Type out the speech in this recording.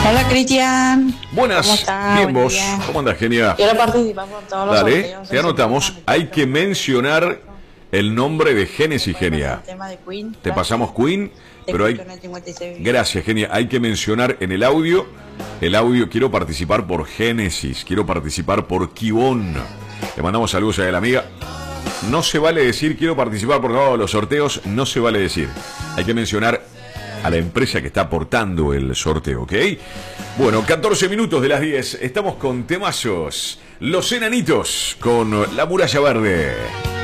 Hola Cristian. Buenas, ¿Cómo estás? bien Buen vos. día. ¿Cómo andas, genia? Quiero participar por todos los Dale, sorteos. te anotamos. Hay que mencionar el nombre de Génesis, genia. El tema de Queen. Te pasamos Queen, pero hay... En el 56. Gracias, genia. Hay que mencionar en el audio, quiero participar por Génesis, quiero participar por Kibón. Le mandamos saludos a la amiga. No se vale decir quiero participar por todos los sorteos, no se vale decir. Hay que mencionar a la empresa que está aportando el sorteo, ¿ok? Bueno, 14 minutos de las 10. Estamos con temazos. Los Enanitos con La Muralla Verde.